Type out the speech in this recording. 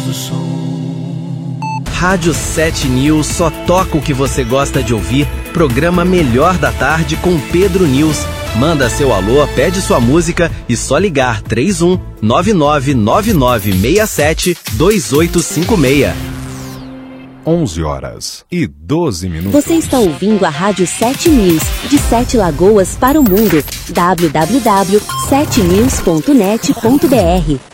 nosso som. Rádio 7 News só toca o que você gosta de ouvir. Programa Melhor da Tarde com Pedro News. Manda seu alô, pede sua música e só ligar 31 999967 2856. 11h12. Você está ouvindo a Rádio 7 News, de 7 Lagoas para o mundo. www.7news.net.br